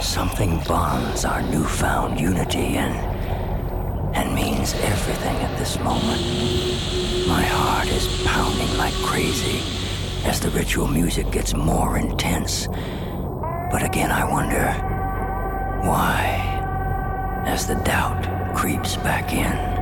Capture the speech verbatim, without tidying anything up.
Something bonds our newfound unity and and means everything at this moment. My heart is pounding like crazy as the ritual music gets more intense. But again, I wonder why, as the doubt creeps back in.